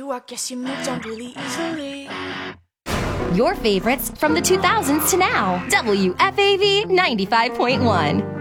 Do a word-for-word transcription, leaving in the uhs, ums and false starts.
you, I guess you moved on really easily. Your favorites from the two thousands to now. W F A V ninety-five point one.